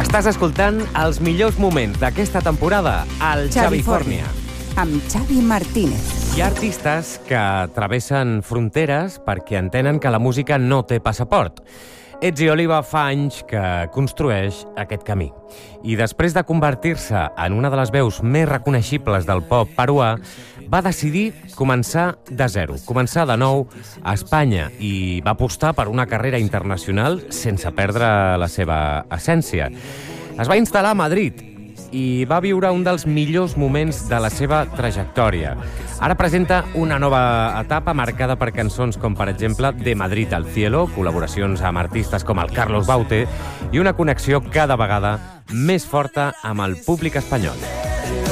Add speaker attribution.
Speaker 1: Estàs escoltant els millors moments d'aquesta temporada al Xavifòrnia.
Speaker 2: Amb Xavi Martínez.
Speaker 1: Hi ha artistes que travessen fronteres perquè entenen que la música no té passaport. Ezzi Oliva fa anys que construeix aquest camí. I després de convertir-se en una de les veus més reconeixibles del pop peruà, va decidir començar de zero, començar de nou a Espanya i va apostar per una carrera internacional sense perdre la seva essència. Es va instal·lar a Madrid i va viure un dels millors moments de la seva trajectòria. Ara presenta una nova etapa marcada per cançons com, per exemple, De Madrid al Cielo, col·laboracions amb artistes com el Carlos Baute i una connexió cada vegada més forta amb el públic espanyol.